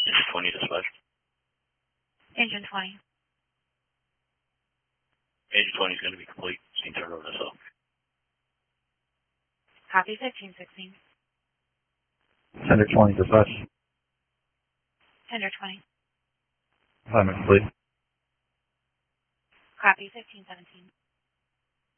Engine 20 dispatch. Engine 20. Engine 20 is going to be complete. So you can turn over this up. Copy 1516. Tender 20 dispatch. Tender 20. Assignment complete. Copy 1517.